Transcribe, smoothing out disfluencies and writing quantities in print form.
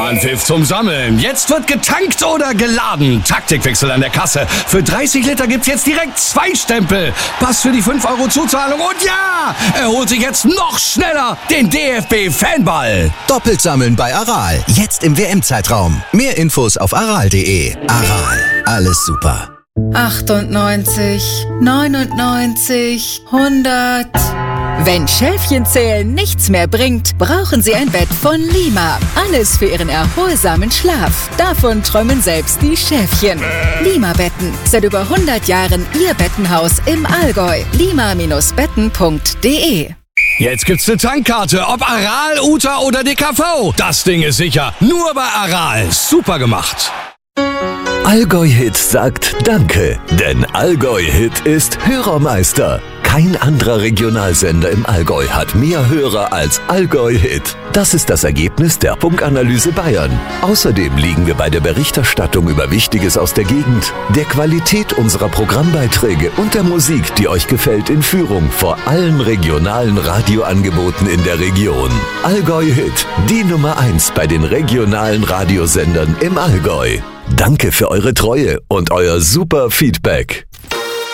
Anpfiff zum Sammeln. Jetzt wird getankt oder geladen. Taktikwechsel an der Kasse. Für 30 Liter gibt's jetzt direkt 2 Stempel. Pass für die 5 Euro Zuzahlung und ja, er holt sich jetzt noch schneller den DFB-Fanball. Doppelt sammeln bei Aral. Jetzt im WM-Zeitraum. Mehr Infos auf aral.de. Aral. Alles super. 98, 99, 100. Wenn Schäfchenzählen nichts mehr bringt, brauchen Sie ein Bett von Lima. Alles für Ihren erholsamen Schlaf. Davon träumen selbst die Schäfchen. Lima-Betten. Seit über 100 Jahren Ihr Bettenhaus im Allgäu. lima-betten.de. Jetzt gibt's eine Tankkarte, ob Aral, Uta oder DKV. Das Ding ist sicher. Nur bei Aral. Super gemacht. Allgäu Hit sagt Danke, denn Allgäu Hit ist Hörermeister. Kein anderer Regionalsender im Allgäu hat mehr Hörer als Allgäu Hit. Das ist das Ergebnis der Punkanalyse Bayern. Außerdem liegen wir bei der Berichterstattung über Wichtiges aus der Gegend, der Qualität unserer Programmbeiträge und der Musik, die euch gefällt, in Führung vor allen regionalen Radioangeboten in der Region. Allgäu Hit, die Nummer 1 bei den regionalen Radiosendern im Allgäu. Danke für eure Treue und euer super Feedback.